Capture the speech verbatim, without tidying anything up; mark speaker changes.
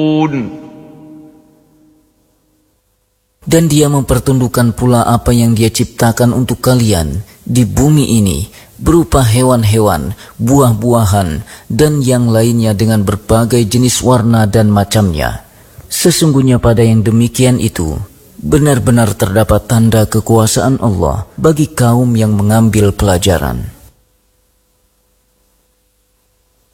Speaker 1: Dan Dia mempertundukkan pula apa yang Dia ciptakan untuk kalian di bumi ini, berupa hewan-hewan, buah-buahan, dan yang lainnya dengan berbagai jenis warna dan macamnya. Sesungguhnya pada yang demikian itu, benar-benar terdapat tanda kekuasaan Allah bagi kaum yang mengambil pelajaran.